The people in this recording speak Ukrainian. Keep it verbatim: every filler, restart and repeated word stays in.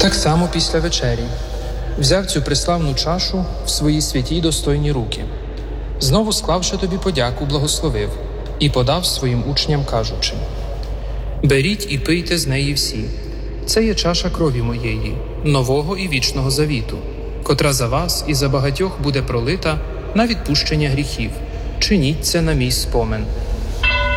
Так само після вечері взяв цю преславну чашу в свої святі й достойні руки, знову склавши тобі подяку, благословив і подав своїм учням, кажучи: «Беріть і пийте з неї всі. Це є чаша крові моєї, нового і вічного завіту, котра за вас і за багатьох буде пролита на відпущення гріхів. Чиніть це на мій спомин».